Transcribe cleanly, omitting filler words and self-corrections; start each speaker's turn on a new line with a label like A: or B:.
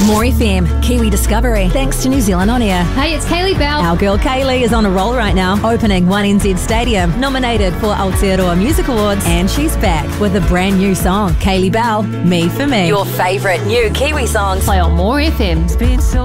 A: More FM, Kiwi Discovery, thanks to New Zealand On Air.
B: Hey, it's Kaylee Bell.
A: Our girl Kaylee is on a roll right now, opening 1NZ Stadium, nominated for Aotearoa Music Awards, and she's back with a brand new song. Kaylee Bell, Me For Me. Your favourite new Kiwi songs.
B: Play on More FM.
C: It's been so